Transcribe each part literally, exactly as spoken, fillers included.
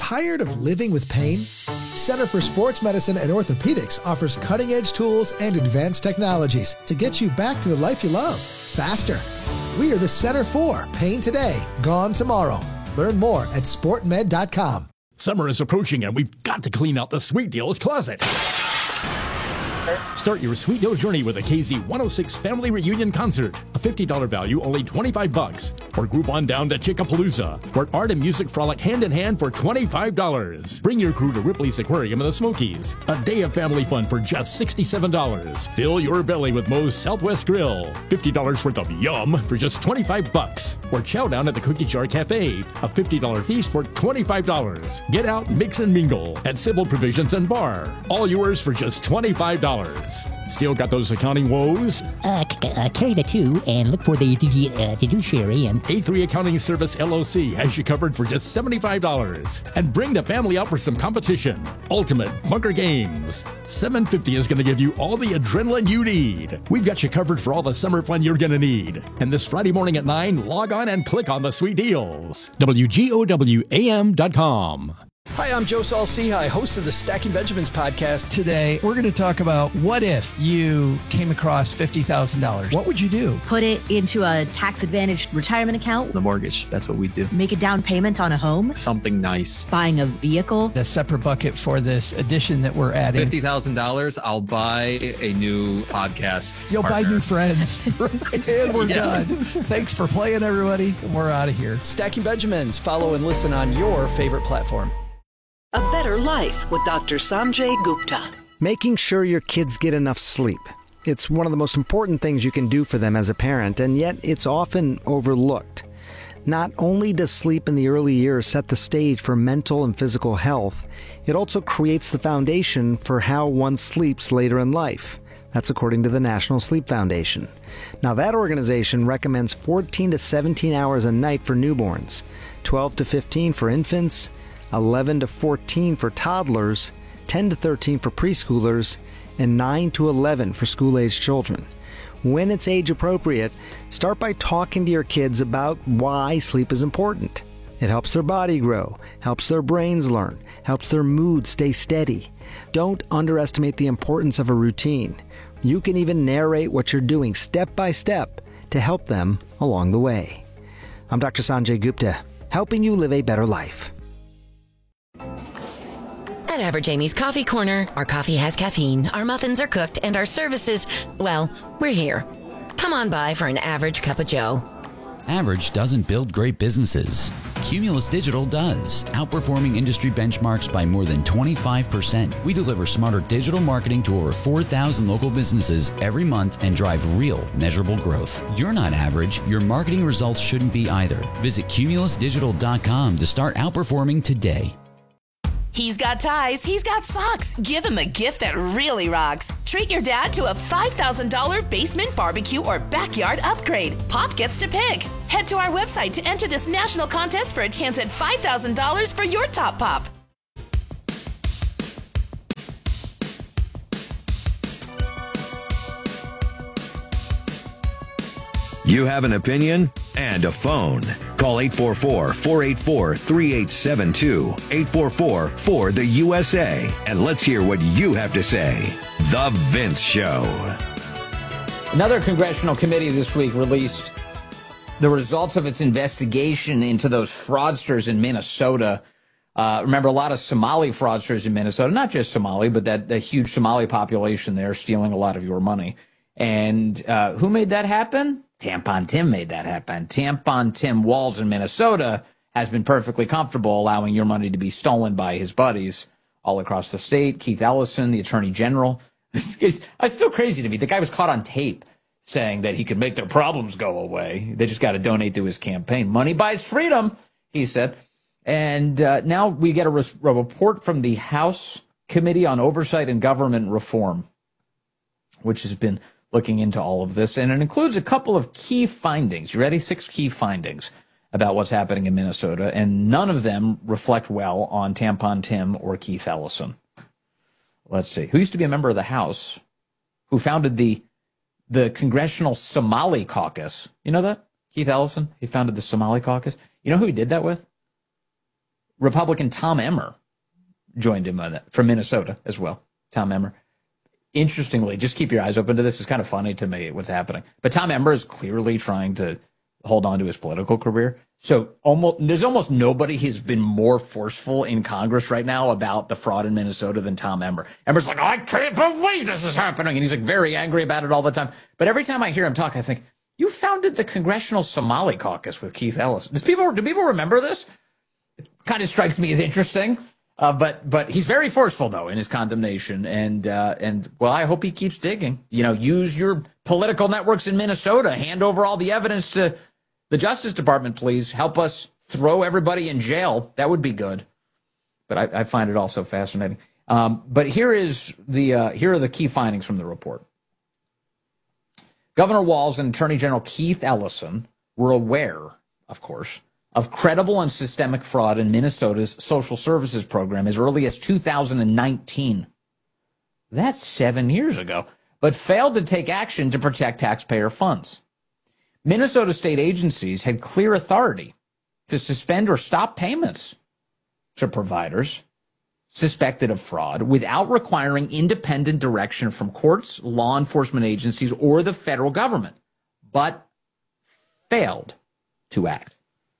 Tired of living with pain? Center for Sports Medicine and Orthopedics offers cutting-edge tools and advanced technologies to get you back to the life you love, faster. We are the Center for Pain Today, Gone Tomorrow. Learn more at sport med dot com. Summer is approaching and we've got to clean out the Sweet Deals closet. Start your Sweet Deal journey with a K Z one oh six Family Reunion Concert. A fifty dollars value, only twenty-five bucks. Or group on down to Chickapalooza, where art and music frolic hand in hand for twenty-five dollars. Bring your crew to Ripley's Aquarium in the Smokies. A day of family fun for just sixty-seven dollars. Fill your belly with Moe's Southwest Grill. fifty dollars worth of yum for just twenty-five bucks. Or chow down at the Cookie Jar Cafe. A fifty dollars feast for twenty-five dollars. Get out, mix and mingle at Civil Provisions and Bar. All yours for just twenty-five dollars. Still got those accounting woes? Uh, c- uh, carry the two and look for the uh, fiduciary and... A three Accounting Service L L C has you covered for just seventy-five dollars. And bring the family out for some competition. Ultimate Bunker Games. seven fifty is going to give you all the adrenaline you need. We've got you covered for all the summer fun you're going to need. And this Friday morning at nine, log on and click on the Sweet Deals. W G O W A M dot com. Hi, I'm Joe Saul-Sehy, host of the Stacking Benjamins podcast. Today, we're going to talk about what if you came across fifty thousand dollars? What would you do? Put it into a tax-advantaged retirement account. The mortgage, that's what we do. Make a down payment on a home. Something nice. Buying a vehicle. A separate bucket for this addition that we're adding. fifty thousand dollars, I'll buy a new podcast You'll partner. buy new friends. And we're Yeah. done. Thanks for playing, everybody. We're out of here. Stacking Benjamins. Follow and listen on your favorite platform. A Better Life with Doctor Sanjay Gupta. Making sure your kids get enough sleep. It's one of the most important things you can do for them as a parent, and yet it's often overlooked. Not only does sleep in the early years set the stage for mental and physical health, it also creates the foundation for how one sleeps later in life. That's according to the National Sleep Foundation. Now, that organization recommends fourteen to seventeen hours a night for newborns, twelve to fifteen for infants, eleven to fourteen for toddlers, ten to thirteen for preschoolers, and nine to eleven for school-aged children. When it's age appropriate, start by talking to your kids about why sleep is important. It helps their body grow, helps their brains learn, helps their mood stay steady. Don't underestimate the importance of a routine. You can even narrate what you're doing step by step to help them along the way. I'm Doctor Sanjay Gupta, helping you live a better life. At Average Amy's Coffee Corner, our coffee has caffeine, our muffins are cooked, and our services, well, we're here. Come on by for an average cup of joe. Average doesn't build great businesses. Cumulus Digital does, outperforming industry benchmarks by more than twenty-five percent. We deliver smarter digital marketing to over four thousand local businesses every month and drive real, measurable growth. You're not average. Your marketing results shouldn't be either. Visit cumulus digital dot com to start outperforming today. He's got ties, he's got socks. Give him a gift that really rocks. Treat your dad to a five thousand dollars basement barbecue or backyard upgrade. Pop gets to pick. Head to our website to enter this national contest for a chance at five thousand dollars for your top pop. You have an opinion and a phone. Call eight four four, four eight four, three eight seven two, eight four four, four the U S A, and let's hear what you have to say. The Vince Show. Another congressional committee this week released the results of its investigation into those fraudsters in Minnesota. Uh, remember, a lot of Somali fraudsters in Minnesota, not just Somali, but that the huge Somali population there stealing a lot of your money. And uh, who made that happen? Tampon Tim made that happen. Tampon Tim Walz in Minnesota has been perfectly comfortable allowing your money to be stolen by his buddies all across the state. Keith Ellison, the attorney general. It's, it's still crazy to me. The guy was caught on tape saying that he could make their problems go away. They just got to donate to his campaign. Money buys freedom, he said. And uh, now we get a, res- a report from the House Committee on Oversight and Government Reform, which has been looking into all of this, and it includes a couple of key findings. You ready? Six key findings about what's happening in Minnesota, and none of them reflect well on Tampon Tim or Keith Ellison. Let's see. Who used to be a member of the House, who founded the the Congressional Somali Caucus. You know that? Keith Ellison? He founded the Somali Caucus. You know who he did that with? Republican Tom Emmer joined him on that, from Minnesota as well. Tom Emmer. Interestingly, just keep your eyes open to this. It's kind of funny to me what's happening. But Tom Emmer is clearly trying to hold on to his political career. So almost there's almost nobody who's been more forceful in Congress right now about the fraud in Minnesota than Tom Emmer. Emmer's like, oh, I can't believe this is happening. And he's like very angry about it all the time. But every time I hear him talk, I think, you founded the Congressional Somali Caucus with Keith Ellison. Does people, do people remember this? It kind of strikes me as interesting. Uh, but but he's very forceful, though, in his condemnation. And, uh, and well, I hope he keeps digging. You know, use your political networks in Minnesota. Hand over all the evidence to the Justice Department, please. Help us throw everybody in jail. That would be good. But I, I find it also fascinating. Um, but here is the uh, here are the key findings from the report. Governor Walz and Attorney General Keith Ellison were aware, of course, of credible and systemic fraud in Minnesota's social services program as early as two thousand nineteen. That's seven years ago, but failed to take action to protect taxpayer funds. Minnesota state agencies had clear authority to suspend or stop payments to providers suspected of fraud without requiring independent direction from courts, law enforcement agencies, or the federal government, but failed to act.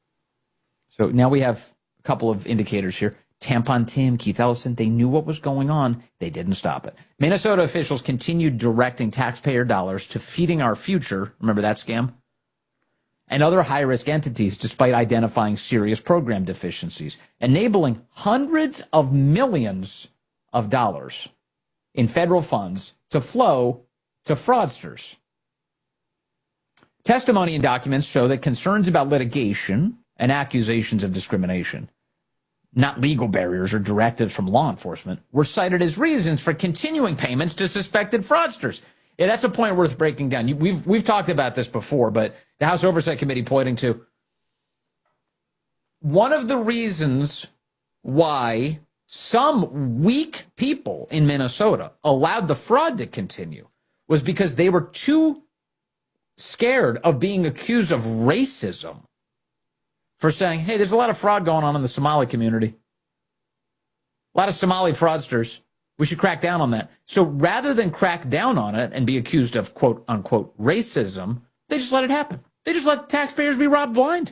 So now we have a couple of indicators here. Tampon Tim, Keith Ellison, they knew what was going on. They didn't stop it. Minnesota officials continued directing taxpayer dollars to Feeding Our Future, remember that scam? And other high-risk entities despite identifying serious program deficiencies, enabling hundreds of millions of dollars in federal funds to flow to fraudsters. Testimony and documents show that concerns about litigation and accusations of discrimination, not legal barriers or directives from law enforcement, were cited as reasons for continuing payments to suspected fraudsters. Yeah, that's a point worth breaking down. We've we've talked about this before, but the House Oversight Committee pointing to one of the reasons why some weak people in Minnesota allowed the fraud to continue was because they were too scared of being accused of racism for saying, hey, there's a lot of fraud going on in the Somali community. A lot of Somali fraudsters. We should crack down on that. So rather than crack down on it and be accused of, quote, unquote, racism, they just let it happen. They just let taxpayers be robbed blind.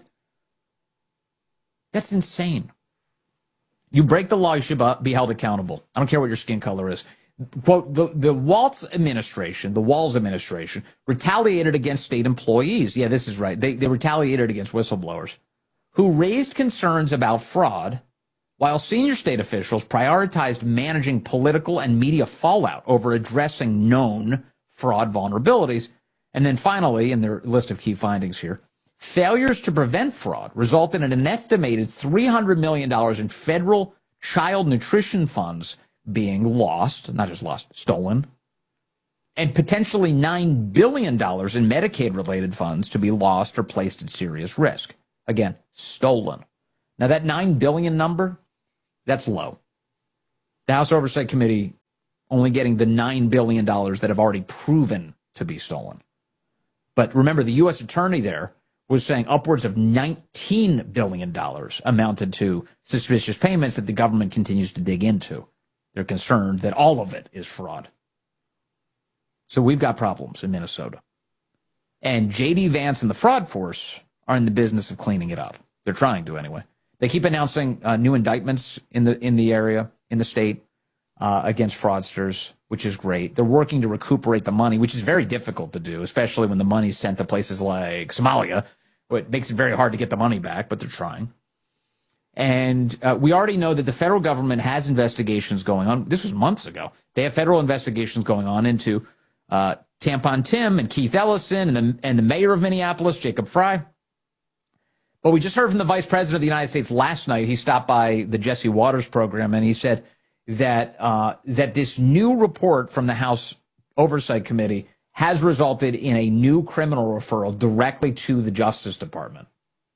That's insane. You break the law, you should be held accountable. I don't care what your skin color is. Quote, the, the Walz administration, the Walz administration, retaliated against state employees. Yeah, this is right. They, they retaliated against whistleblowers who raised concerns about fraud, while senior state officials prioritized managing political and media fallout over addressing known fraud vulnerabilities. And then finally, in their list of key findings here, failures to prevent fraud resulted in an estimated three hundred million dollars in federal child nutrition funds being lost, not just lost, stolen, and potentially nine billion dollars in Medicaid-related funds to be lost or placed at serious risk. Again, stolen. Now, that nine billion dollars number, that's low. The House Oversight Committee only getting the nine billion dollars that have already proven to be stolen. But remember, the U S attorney there was saying upwards of nineteen billion dollars amounted to suspicious payments that the government continues to dig into. They're concerned that all of it is fraud. So we've got problems in Minnesota. And J D Vance and the fraud force are in the business of cleaning it up. They're trying to anyway. They keep announcing uh, new indictments in the in the area, in the state, uh, against fraudsters, which is great. They're working to recuperate the money, which is very difficult to do, especially when the money's sent to places like Somalia. It makes it very hard to get the money back, but they're trying. And uh, we already know that the federal government has investigations going on. This was months ago. They have federal investigations going on into uh, Tampon Tim and Keith Ellison and the, and the mayor of Minneapolis, Jacob Frey. But we just heard from the vice president of the United States last night. He stopped by the Jesse Waters program, and he said that uh, that this new report from the House Oversight Committee has resulted in a new criminal referral directly to the Justice Department.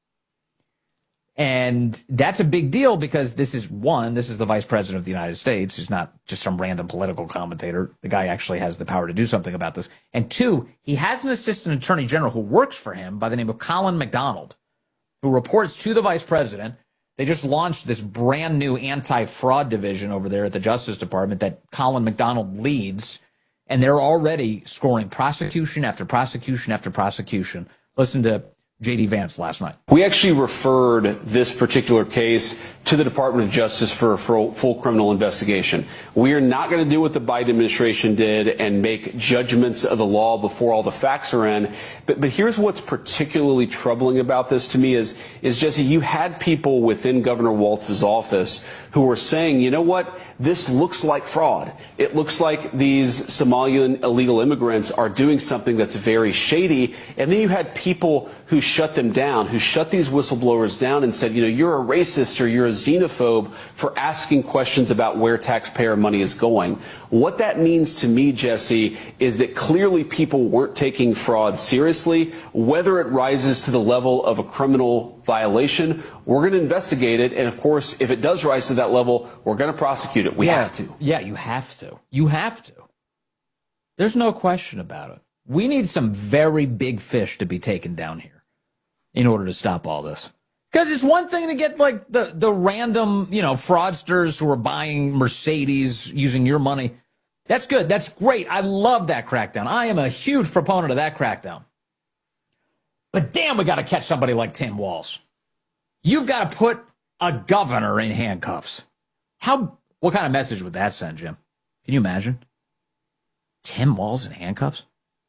And that's a big deal because this is, one, this is the vice president of the United States. He's not just some random political commentator. The guy actually has the power to do something about this. And two, he has an assistant attorney general who works for him by the name of Colin McDonald, who reports to the vice president They just launched this brand new anti-fraud division over there at the Justice Department that Colin McDonald leads, and they're already scoring prosecution after prosecution after prosecution. Listen to J D Vance last night. We actually referred this particular case to the Department of Justice for a full, full criminal investigation. We are not going to do what the Biden administration did and make judgments of the law before all the facts are in. But, but here's what's particularly troubling about this to me is, is Jesse, you had people within Governor Walz's office who were saying, you know what, this looks like fraud. It looks like these Somalian illegal immigrants are doing something that's very shady. And then you had people who shut them down, who shut these whistleblowers down and said, you know, you're a racist or you're a xenophobe for asking questions about where taxpayer money is going. What that means to me, Jesse, is that clearly people weren't taking fraud seriously. Whether it rises to the level of a criminal violation, we're going to investigate it. And of course, if it does rise to that level, we're going to prosecute it. We yeah, have to. Yeah, you have to. You have to. There's no question about it. We need some very big fish to be taken down here in order to stop all this. Because it's one thing to get like the, the random, you know, fraudsters who are buying Mercedes using your money. That's good. That's great. I love that crackdown. I am a huge proponent of that crackdown. But damn, we got to catch somebody like Tim Walz. You've got to put a governor in handcuffs. How? What kind of message would that send, Jim? Can you imagine? Tim Walz in handcuffs?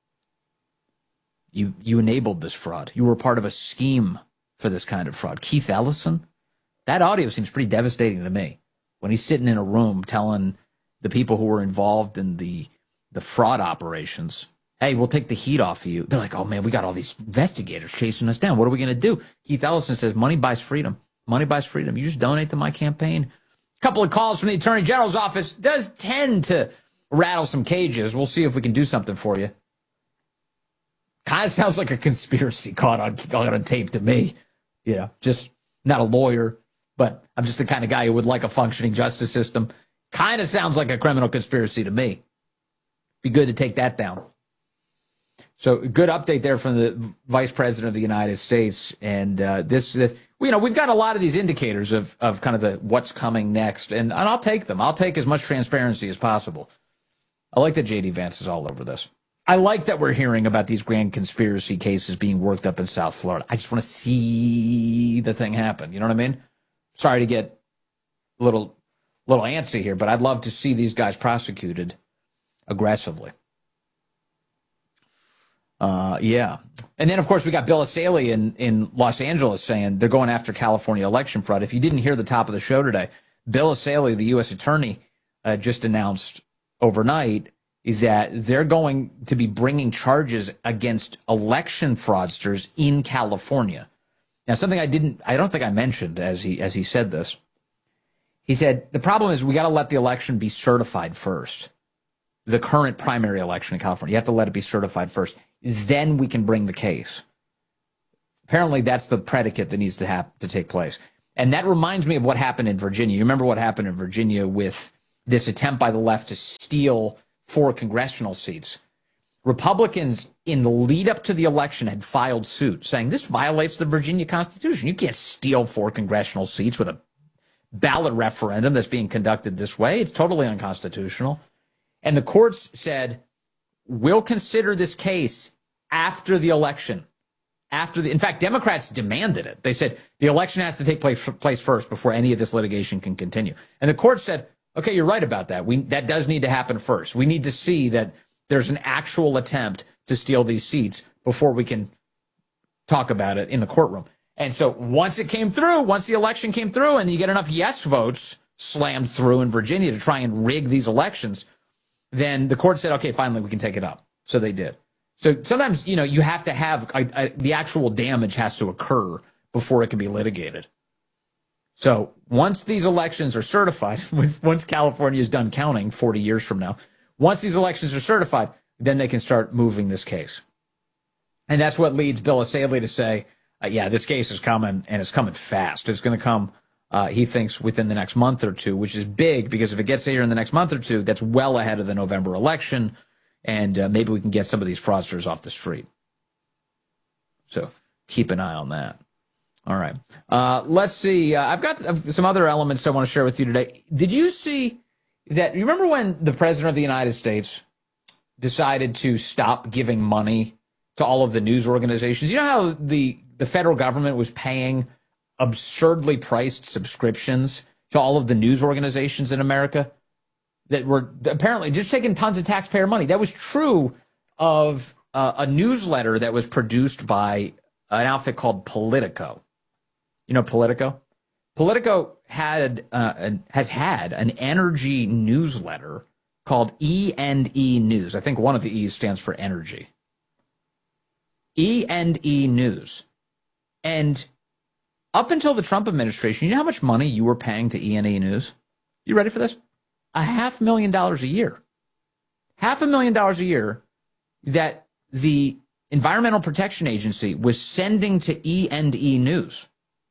You you enabled this fraud. You were part of a scheme for this kind of fraud. Keith Ellison? That audio seems pretty devastating to me. When he's sitting in a room telling the people who were involved in the the fraud operations, hey, we'll take the heat off of you. They're like, oh, man, we got all these investigators chasing us down. What are we going to do? Keith Ellison says, money buys freedom. Money buys freedom. You just donate to my campaign. A couple of calls from the Attorney General's office does tend to rattle some cages. We'll see if we can do something for you. Kind of sounds like a conspiracy caught on, caught on tape to me. You know, just not a lawyer, but I'm just the kind of guy who would like a functioning justice system. Kind of sounds like a criminal conspiracy to me. Be good to take that down. So good update there from the Vice President of the United States. And uh, this, this, you know, we've got a lot of these indicators of, of kind of the what's coming next. And, and I'll take them. I'll take as much transparency as possible. I like that J D Vance is all over this. I like that we're hearing about these grand conspiracy cases being worked up in South Florida. I just want to see the thing happen. You know what I mean? Sorry to get a little, little antsy here, but I'd love to see these guys prosecuted aggressively. Uh, yeah. And then, of course, we got Bill Asaley in, in Los Angeles saying they're going after California election fraud. If you didn't hear the top of the show today, Bill Asaley, the U S attorney, uh, just announced overnight that they're going to be bringing charges against election fraudsters in California. Now, something I didn't, I don't think I mentioned as he, as he said this. He said, the problem is we got to let the election be certified first. The current primary election in California, you have to let it be certified first. Then we can bring the case. Apparently, that's the predicate that needs to have to take place. And that reminds me of what happened in Virginia. You remember what happened in Virginia with this attempt by the left to steal four congressional seats. Republicans in the lead up to the election had filed suit saying this violates the Virginia Constitution. You can't steal four congressional seats with a ballot referendum that's being conducted this way. It's totally unconstitutional. And the courts said, we'll consider this case after the election. After the, in fact, Democrats demanded it. They said the election has to take place, place first before any of this litigation can continue. And the court said, okay, you're right about that. We, that does need to happen first. We need to see that there's an actual attempt to steal these seats before we can talk about it in the courtroom. And so once it came through, once the election came through and you get enough yes votes slammed through in Virginia to try and rig these elections, then the court said, okay, finally we can take it up. So they did. So sometimes, you know, you have to have I, I, the actual damage has to occur before it can be litigated. So once these elections are certified, once California is done counting forty years from now, once these elections are certified, then they can start moving this case. And that's what leads Bill Asaley to say, uh, yeah, this case is coming, and it's coming fast. It's going to come, uh, he thinks, within the next month or two, which is big, because if it gets here in the next month or two, that's well ahead of the November election, and uh, maybe we can get some of these fraudsters off the street. So keep an eye on that. All right. Uh, let's see. Uh, I've got uh, some other elements I want to share with you today. Did you see that? You remember when the President of the United States decided to stop giving money to all of the news organizations? You know how the, the federal government was paying absurdly priced subscriptions to all of the news organizations in America that were apparently just taking tons of taxpayer money? That was true of uh, a newsletter that was produced by an outfit called Politico. You know Politico? Politico had uh, an, has had an energy newsletter called E and E News. I think one of the E's stands for energy. E and E News. And up until the Trump administration, you know how much money you were paying to E and E News? You ready for this? A half million dollars a year. Half a million dollars a year that the Environmental Protection Agency was sending to E and E News.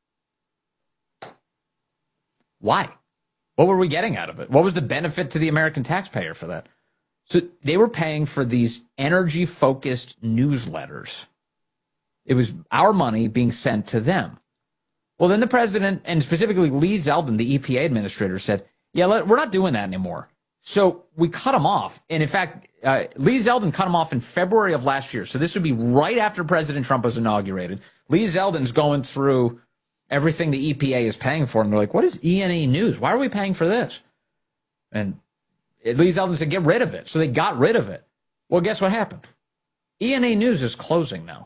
Why? What were we getting out of it? What was the benefit to the American taxpayer for that? So they were paying for these energy-focused newsletters. It was our money being sent to them. Well, then the president, and specifically Lee Zeldin, the E P A administrator, said, yeah, let, we're not doing that anymore. So we cut him off. And in fact, uh, Lee Zeldin cut him off in February of last year. So this would be right after President Trump was inaugurated. Lee Zeldin's going through everything the E P A is paying for. And they're like, what is E and E News? Why are we paying for this? And Lee Zeldin said, get rid of it. So they got rid of it. Well, guess what happened? E and E News is closing now.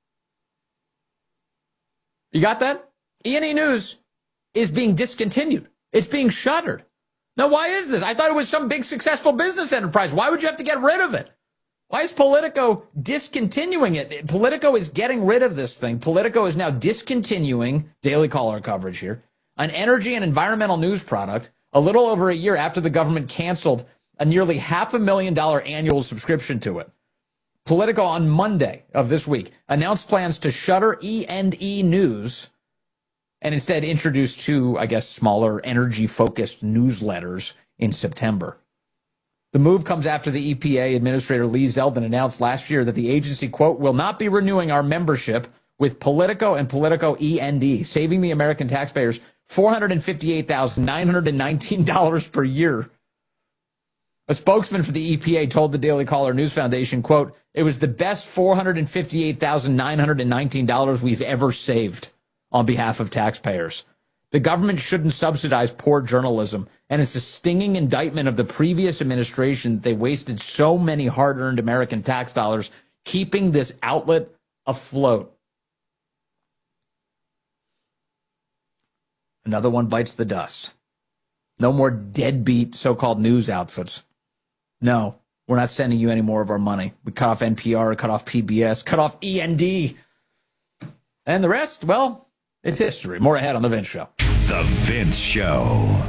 You got that? E and E News is being discontinued. It's being shuttered. Now, why is this? I thought it was some big successful business enterprise. Why would you have to get rid of it? Why is Politico discontinuing it? Politico is getting rid of this thing. Politico is now discontinuing Daily Caller coverage here, an energy and environmental news product, a little over a year after the government canceled a nearly half a million dollar annual subscription to it. Politico on Monday of this week announced plans to shutter E and E News and instead introduce two, I guess, smaller energy-focused newsletters in September. The move comes after the E P A Administrator Lee Zeldin announced last year that the agency, quote, will not be renewing our membership with Politico and Politico E and E, saving the American taxpayers four hundred fifty-eight thousand nine hundred nineteen dollars per year. A spokesman for the E P A told the Daily Caller News Foundation, quote, it was the best four hundred fifty-eight thousand nine hundred nineteen dollars we've ever saved on behalf of taxpayers. The government shouldn't subsidize poor journalism, and it's a stinging indictment of the previous administration that they wasted so many hard-earned American tax dollars keeping this outlet afloat. Another one bites the dust. No more deadbeat so-called news outfits. No, we're not sending you any more of our money. We cut off N P R, cut off P B S, cut off E and D. And the rest, well, it's history. More ahead on The Vince Show. The Vince Show.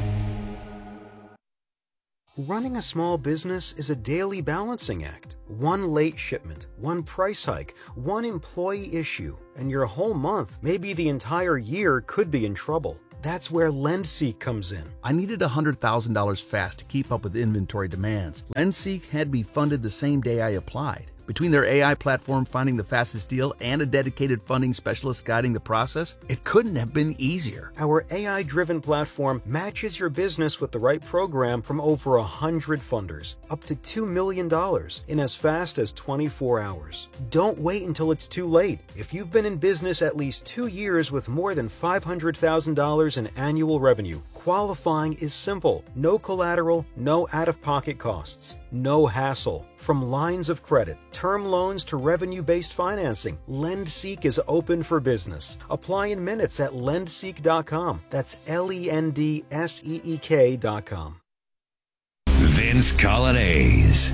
Running a small business is a daily balancing act. One late shipment, one price hike, one employee issue, and your whole month, maybe the entire year, could be in trouble. That's where LendSeek comes in. I needed one hundred thousand dollars fast to keep up with inventory demands. LendSeek had me funded the same day I applied. Between their A I platform finding the fastest deal and a dedicated funding specialist guiding the process, it couldn't have been easier. Our A I-driven platform matches your business with the right program from over one hundred funders, up to two million dollars in as fast as twenty-four hours. Don't wait until it's too late. If you've been in business at least two years with more than five hundred thousand dollars in annual revenue, qualifying is simple. No collateral, no out-of-pocket costs, no hassle. From lines of credit, term loans to revenue-based financing, LendSeek is open for business. Apply in minutes at lendseek dot com. That's L E N D S E E K dot com. Vince Colonnese.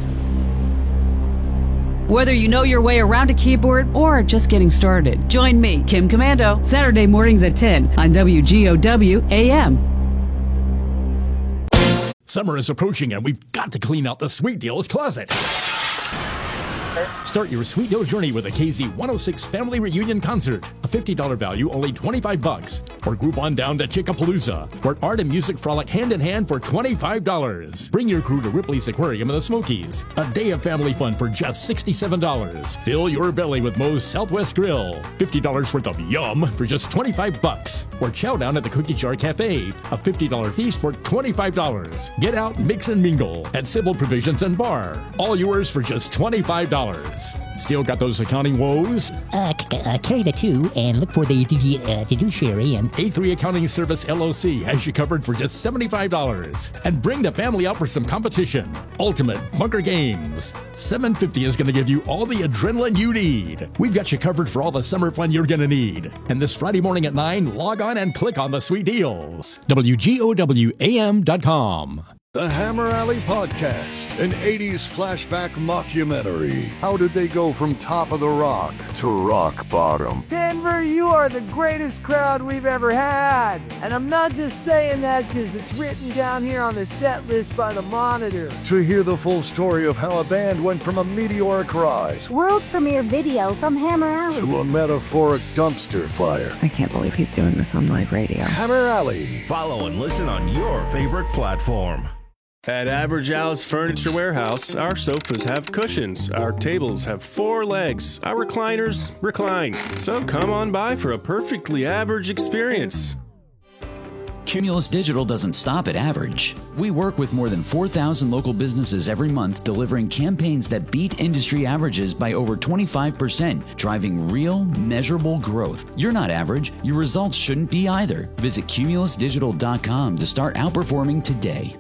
Whether you know your way around a keyboard or just getting started, join me, Kim Commando, Saturday mornings at ten on W G O W A M. Summer is approaching and we've got to clean out the Sweet Deals closet. Start your Sweet Deal journey with a K Z one oh six Family Reunion Concert. A fifty dollars value, only twenty-five bucks. Or group on down to Chickapalooza, where art and music frolic hand in hand for twenty-five dollars. Bring your crew to Ripley's Aquarium in the Smokies. A day of family fun for just sixty-seven dollars. Fill your belly with Moe's Southwest Grill. fifty dollars worth of yum for just twenty-five bucks. Or chow down at the Cookie Jar Cafe. A fifty dollars feast for twenty-five dollars. Get out, mix and mingle at Civil Provisions and Bar. All yours for just twenty-five dollars. Still got those accounting woes? Uh, c- uh, carry the two and look for the the, uh, the fiduciary and A three Accounting Service L L C has you covered for just seventy-five dollars. And bring the family out for some competition. Ultimate Bunker Games. seven fifty is going to give you all the adrenaline you need. We've got you covered for all the summer fun you're going to need. And this Friday morning at nine, log on and click on the sweet deals. W G O W A M dot com. The Hammer Alley Podcast, an eighties flashback mockumentary. How did they go from top of the rock to rock bottom? Denver, you are the greatest crowd we've ever had. And I'm not just saying that because it's written down here on the set list by the Monitor. To hear the full story of how a band went from a meteoric rise world premiere video from Hammer Alley to a metaphoric dumpster fire. I can't believe he's doing this on live radio. Hammer Alley. Follow and listen on your favorite platform. At Average Al's Furniture Warehouse, our sofas have cushions, our tables have four legs, our recliners recline. So come on by for a perfectly average experience. Cumulus Digital doesn't stop at average. We work with more than four thousand local businesses every month, delivering campaigns that beat industry averages by over twenty-five percent, driving real, measurable growth. You're not average. Your results shouldn't be either. Visit cumulus digital dot com to start outperforming today.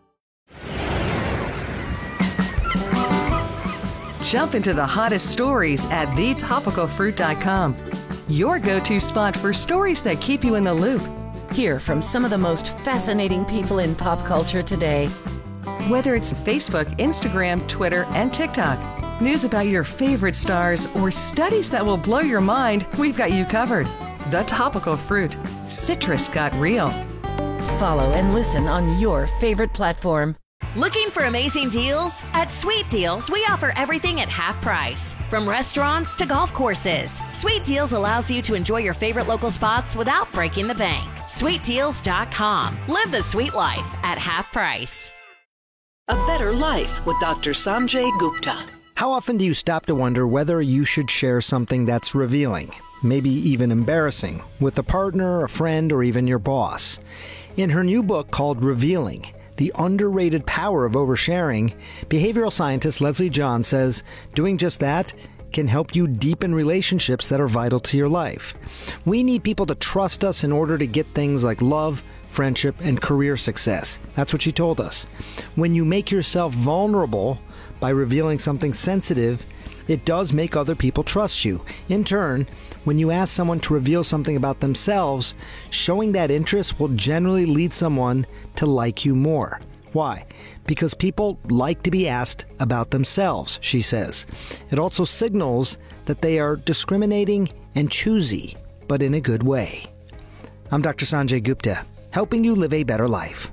Jump into the hottest stories at the topical fruit dot com. Your go-to spot for stories that keep you in the loop. Hear from some of the most fascinating people in pop culture today. Whether it's Facebook, Instagram, Twitter, and TikTok, news about your favorite stars, or studies that will blow your mind, we've got you covered. The Topical Fruit. Citrus got real. Follow and listen on your favorite platform. Looking for amazing deals? At Sweet Deals, we offer everything at half price. From restaurants to golf courses, Sweet Deals allows you to enjoy your favorite local spots without breaking the bank. sweet deals dot com. Live the sweet life at half price. A Better Life with Doctor Sanjay Gupta. How often do you stop to wonder whether you should share something that's revealing, maybe even embarrassing, with a partner, a friend, or even your boss? In her new book called Revealing, The Underrated Power of Oversharing, behavioral scientist Leslie John says doing just that can help you deepen relationships that are vital to your life. We need people to trust us in order to get things like love, friendship, and career success. That's what she told us. When you make yourself vulnerable by revealing something sensitive, it does make other people trust you. In turn, when you ask someone to reveal something about themselves, showing that interest will generally lead someone to like you more. Why? Because people like to be asked about themselves, she says. It also signals that they are discriminating and choosy, but in a good way. I'm Doctor Sanjay Gupta, helping you live a better life.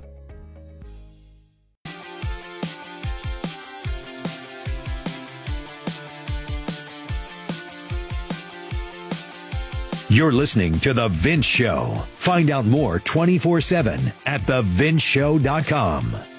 You're listening to The Vince Show. Find out more twenty-four seven at the vince show dot com.